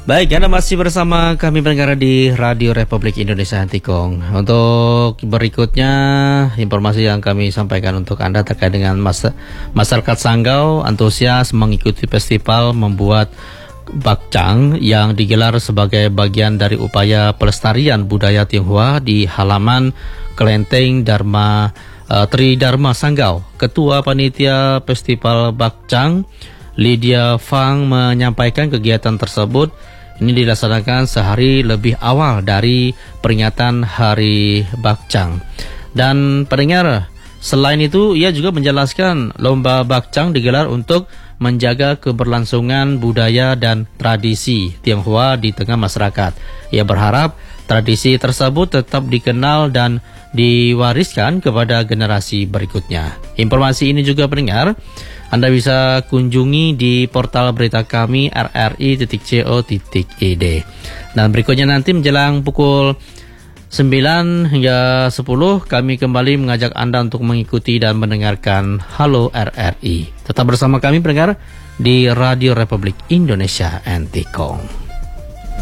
Baik, Anda masih bersama kami pendengar di Radio Republik Indonesia Antikong. Untuk berikutnya, informasi yang kami sampaikan untuk Anda terkait dengan masyarakat Sanggau antusias mengikuti festival membuat bakcang yang digelar sebagai bagian dari upaya pelestarian budaya Tionghoa di halaman Kelenteng Tridharma Sanggau. Ketua Panitia Festival Bakcang Lydia Fang menyampaikan kegiatan tersebut ini dilaksanakan sehari lebih awal dari peringatan Hari Bakcang. Dan pendengar, selain itu ia juga menjelaskan lomba bakcang digelar untuk menjaga keberlangsungan budaya dan tradisi Tionghoa di tengah masyarakat. Ia berharap tradisi tersebut tetap dikenal dan diwariskan kepada generasi berikutnya. Informasi ini juga pendengar Anda bisa kunjungi di portal berita kami rri.co.id. Dan berikutnya nanti menjelang pukul 9 hingga 10 kami kembali mengajak Anda untuk mengikuti dan mendengarkan Halo RRI. Tetap bersama kami pendengar di Radio Republik Indonesia Antikong.